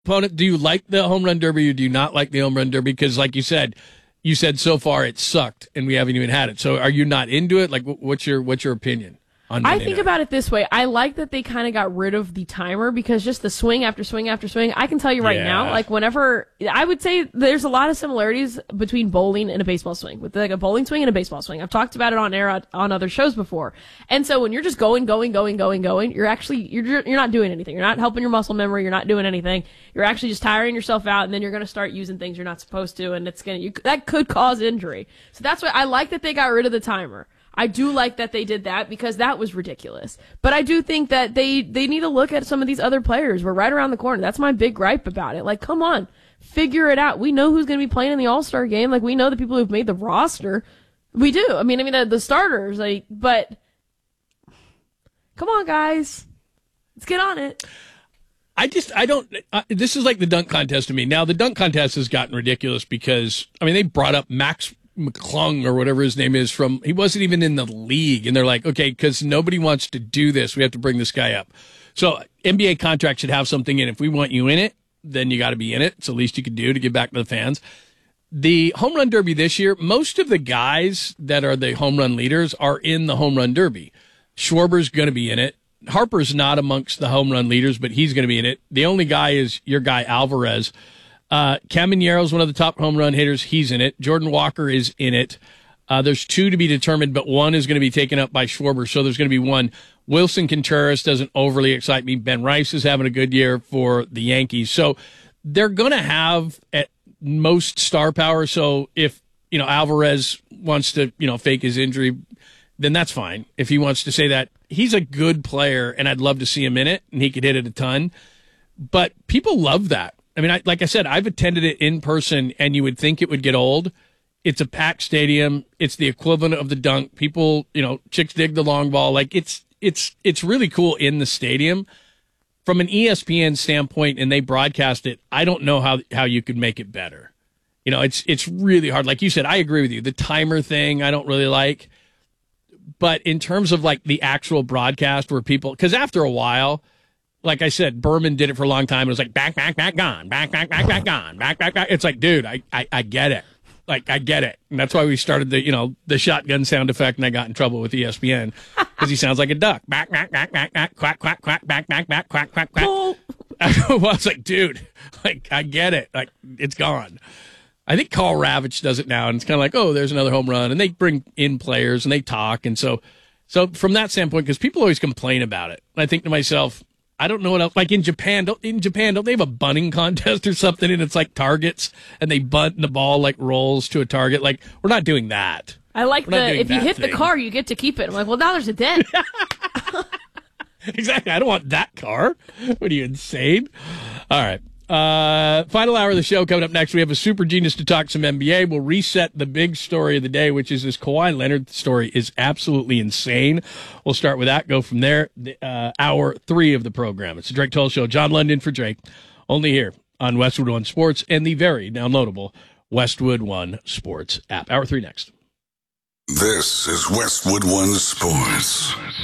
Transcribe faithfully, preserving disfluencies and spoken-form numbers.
proponent? Do you like the home run derby or do you not like the home run derby? Because, like you said, you said so far it sucked and we haven't even had it. So, are you not into it? Like, what's your what's your opinion? I think about it this way. I like that they kind of got rid of the timer because just the swing after swing after swing, I can tell you right Yeah. now, like whenever, I would say there's a lot of similarities between bowling and a baseball swing, with like a bowling swing and a baseball swing. I've talked about it on air on other shows before. And so when you're just going, going, going, going, going, you're actually, you're, you're not doing anything. You're not helping your muscle memory. You're not doing anything. You're actually just tiring yourself out, and then you're going to start using things you're not supposed to, and it's going to, that could cause injury. So that's why I like that they got rid of the timer. I do like that they did that because that was ridiculous. But I do think that they, they need to look at some of these other players. We're right around the corner. That's my big gripe about it. Like, come on, figure it out. We know who's going to be playing in the All-Star game. Like, we know the people who've made the roster. We do. I mean, I mean the, the starters. Like, but come on, guys, let's get on it. I just, I don't, uh, this is like the dunk contest to me. Now, the dunk contest has gotten ridiculous because, I mean, they brought up Max McClung or whatever his name is from, he wasn't even in the league. And they're like, okay, because nobody wants to do this, we have to bring this guy up. So N B A contract should have something in. If we want you in it, then you got to be in it. It's the least you can do to give back to the fans. The home run derby this year, most of the guys that are the home run leaders are in the home run derby. Schwarber's going to be in it. Harper's not amongst the home run leaders, but he's going to be in it. The only guy is your guy, Alvarez. Uh, Caminero is one of the top home run hitters. He's in it. Jordan Walker is in it. Uh, there's two to be determined, but one is going to be taken up by Schwarber, so there's going to be one. Wilson Contreras doesn't overly excite me. Ben Rice is having a good year for the Yankees. So they're going to have at most star power. So if, you know, Alvarez wants to, you know, fake his injury, then that's fine. If he wants to say that, he's a good player, and I'd love to see him in it, and he could hit it a ton. But people love that. I mean, I, like I said, I've attended it in person, and you would think it would get old. It's a packed stadium. It's the equivalent of the dunk. People, you know, chicks dig the long ball. Like, it's it's it's really cool in the stadium. From an E S P N standpoint, and they broadcast it, I don't know how how you could make it better. You know, it's it's really hard. Like you said, I agree with you. The timer thing, I don't really like. But in terms of, like, the actual broadcast where people – because after a while – like I said, Berman did it for a long time. It was like, back, back, back, gone. Back, back, back, back, gone. Back, back, back. It's like, dude, I, I, I get it. Like, I get it. And that's why we started the, you know, the shotgun sound effect, and I got in trouble with E S P N because he sounds like a duck. Back, back, back, back, back, quack, quack, quack, back, back, back, quack, quack, quack. Cool. I was like, dude, like, I get it. Like, it's gone. I think Carl Ravitch does it now, and it's kind of like, oh, there's another home run. And they bring in players, and they talk. And so, so from that standpoint, because people always complain about it, I think to myself, I don't know what else. Like in Japan, don't, in Japan, don't they have a bunting contest or something? And it's like targets, and they bunt, and the ball like rolls to a target. Like, we're not doing that. I like we're the if you hit thing. the car, you get to keep it. I'm like, well, now there's a dent. Exactly. I don't want that car. What are you, insane? All right. Uh, final hour of the show coming up next. We have a super genius to talk some N B A. We'll reset the big story of the day, which is this Kawhi Leonard story is absolutely insane. We'll start with that, go from there. The, uh, hour three of the program. It's the Drake Toll Show. John London for Drake. Only here on Westwood One Sports and the very downloadable Westwood One Sports app. Hour three next. This is Westwood One Sports.